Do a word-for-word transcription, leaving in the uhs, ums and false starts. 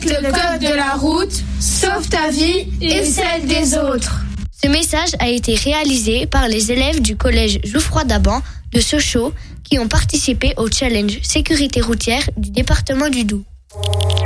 Le code de la route sauve ta vie et celle des autres. Ce message a été réalisé par les élèves du collège Jouffroy d'Aban de Sochaux qui ont participé au challenge sécurité routière du département du Doubs.